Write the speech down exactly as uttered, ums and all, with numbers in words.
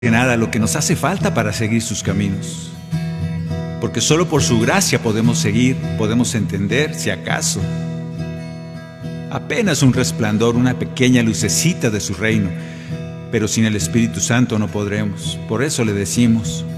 nada lo que nos hace falta para seguir sus caminos. Porque solo por su gracia podemos seguir, podemos entender, si acaso, apenas un resplandor, una pequeña lucecita de su reino. Pero sin el Espíritu Santo no podremos. Por eso le decimos: